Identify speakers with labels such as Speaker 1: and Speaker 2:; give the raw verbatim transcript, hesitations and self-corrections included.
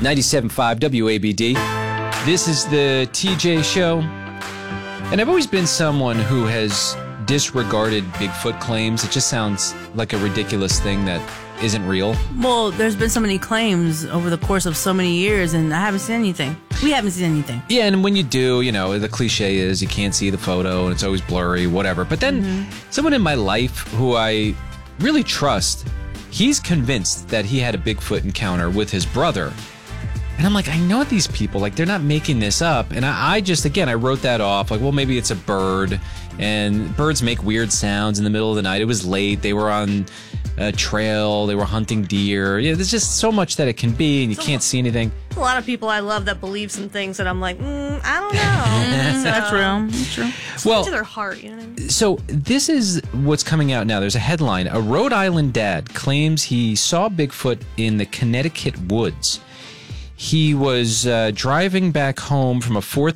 Speaker 1: ninety-seven point five W A B D. This is the T J Show. And I've always been someone who has disregarded Bigfoot claims. It just sounds like a ridiculous thing that isn't real.
Speaker 2: Well, there's been so many claims over the course of so many years, and I haven't seen anything. We haven't seen anything.
Speaker 1: Yeah, and when you do, you know, the cliche is you can't see the photo, and it's always blurry, whatever. But then mm-hmm. someone in my life who I really trust, he's convinced that he had a Bigfoot encounter with his brother. And I'm like, I know these people, like, they're not making this up. And I, I just, again, I wrote that off. Like, well, maybe it's a bird. And birds make weird sounds in the middle of the night. It was late. They were on a trail. They were hunting deer. Yeah, there's just so much that it can be, and you can't see anything.
Speaker 3: A lot of people I love that believe some things that I'm like, mm, I don't know.
Speaker 2: So, that's true. That's true.
Speaker 3: It's
Speaker 1: well,
Speaker 3: to their heart, you know what I mean?
Speaker 1: So this is what's coming out now. There's a headline. A Rhode Island dad claims he saw Bigfoot in the Connecticut woods. He was uh, driving back home from a fourth